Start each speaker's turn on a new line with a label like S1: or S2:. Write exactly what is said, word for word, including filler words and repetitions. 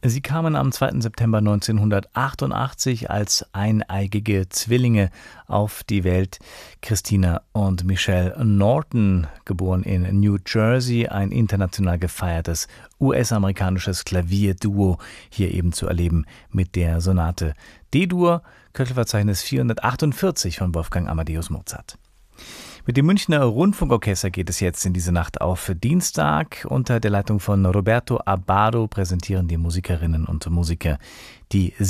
S1: Sie kamen am zweiten September neunzehnhundertachtundachtzig als eineigige Zwillinge auf die Welt. Christina und Michelle Norton, geboren in New Jersey, ein international gefeiertes U S-amerikanisches Klavierduo, hier eben zu erleben mit der Sonate D-Dur, Köchelverzeichnis vierhundertachtundvierzig von Wolfgang Amadeus Mozart. Mit dem Münchner Rundfunkorchester geht es jetzt in diese Nacht auf Dienstag. Unter der Leitung von Roberto Abbado präsentieren die Musikerinnen und Musiker die